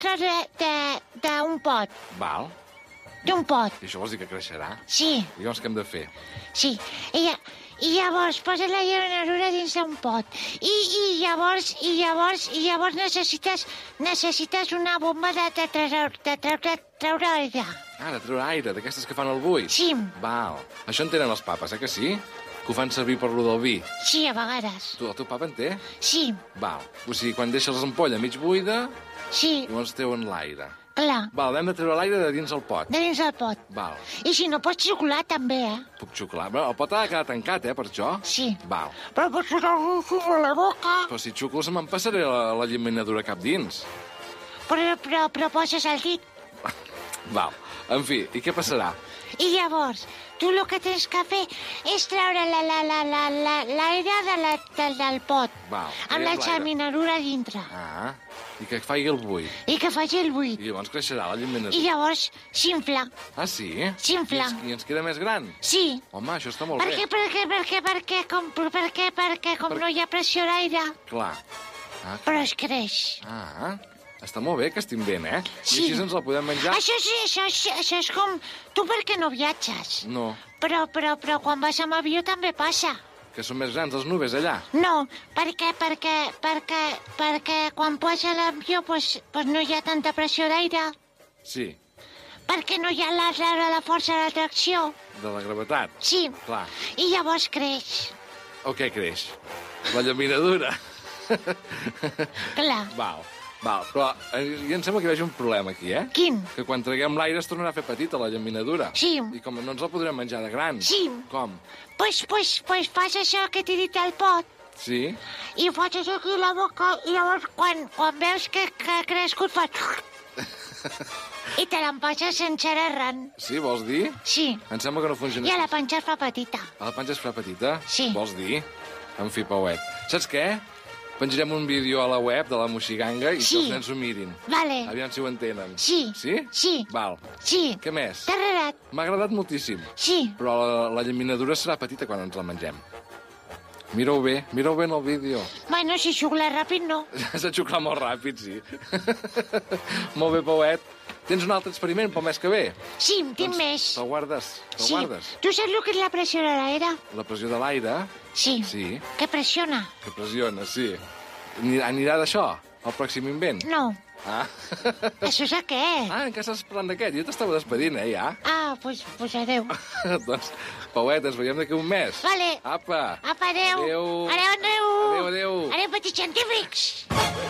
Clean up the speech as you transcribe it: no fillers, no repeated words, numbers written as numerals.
d'un pot. Val. D'un pot. I això vols dir que creixerà? Sí, I llavors què hem de fer? sí. I llavors posa la llaminadura dins d'un pot. I llavors necessites una bomba de treure aire. Ah, de treure aire, d'aquestes que fan el buit? Sí. Val. Això en tenen els papes, que sí? Que ho fan servir per lo del vi. Sí, a vegades. El teu papa en té? Sí, Val. O sigui, quan deixes l'ampolla mig buida, sí, llavors treuen l'aire. clar. Val, hem de treure l'aire de dins el pot. De dins del pot. Val. I si no pots xuclar, també, Puc xuclar? Però el pot ha de quedar tancat, per això? Sí. Val. Però pots xuclar a la boca. Però si xuclo se me'n passaré la llaminadura cap dins. Però poses el dit. Val. En fi, i què passarà? I llavors, tu el que tens que fer és treure l'aire del pot. Val. Amb la traiem l'aire. llaminadura dintre. Ah, i que faci el buit. I que faci el buit. I llavors creixerà la llaminadura. I llavors s'infla. Ah, sí? S'infla. I ens queda més gran? Sí. Home, això està molt bé. Perquè com no hi ha pressió d'aire, Clar. Ah, però es creix. està molt bé que estim ben, Sí. I així ens la podem menjar? Això és com... Tu per què no viatges? No, Però quan vas amb avió també passa. que són més grans les nubes allà. No, perquè quan posa l'avió pues no hi ha tanta pressió d'aire, Sí, perquè no hi ha la força d'atracció. de la gravetat. Sí, Clar. i llavors creix. O què creix? La llaminadura. Clar. Val, però jo em sembla que hi hagi un problema aquí, Quin? Que quan traguem l'aire es tornarà a fer petita la llaminadura. Sí. I com no ens la podrem menjar de gran. Sí. Com? Pues fas això que t'he dit al pot, Sí? i fots això aquí a la boca, i llavors quan veus que ha crescut fas... I te l'empatxes sense arran. Sí, vols dir? Sí. Em sembla que no funciona. I a la panxa es fa petita. A la panxa es fa petita? Sí. Vols dir? En fi, Pauet. Saps què? Penjarem un vídeo a la web de la Moixiganga i Sí. que els nens ho mirin. Vale. Aviam si ho entenen. Sí. Sí? Sí. Val. Sí. Què més? T'ha agradat? M'ha agradat moltíssim. Sí. Però la llaminadura serà petita quan ens la mengem. Mira-ho bé en el vídeo. Bueno, si xucla ràpid, no. Has de xuclar molt ràpid, sí. Molt bé, Pauet. Tens un altre experiment pel mes que ve? Sí, tinc més. Te'l guardes? Te'l Sí. guardes? Tu saps el que és la pressió de l'aire? La pressió de l'aire? Sí. Sí. Que pressiona? Que pressiona, sí. Anirà d'això, el pròxim invent? No. Ah. Això és aquest. Ah, encara estàs parlant d'aquest. Jo t'estava despedint, ja. Ah, pues adéu. Doncs, Pauet, ens veiem d'aquí un mes. Vale. Apa. Apa, adéu. Adéu. Adéu, adéu. Adéu, adéu. Adéu, petits científics.